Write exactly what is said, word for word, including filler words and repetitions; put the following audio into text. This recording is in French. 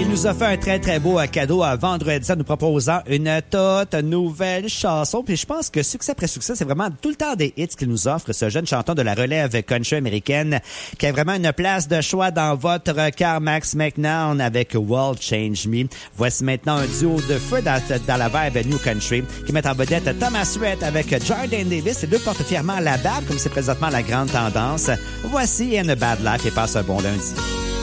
Il nous a fait un très, très beau cadeau à vendredi en nous proposant une toute nouvelle chanson. Puis je pense que succès après succès, c'est vraiment tout le temps des hits qu'il nous offre, ce jeune chanteur de la relève country américaine qui a vraiment une place de choix dans votre cœur, Max McNown avec World Change Me. Voici maintenant un duo de feu dans, dans la vibe New Country qui met en vedette Thomas Rhett avec Jordan Davis. Les deux portent fièrement la barbe comme c'est présentement la grande tendance. Voici In a Bad Life et passe un bon lundi.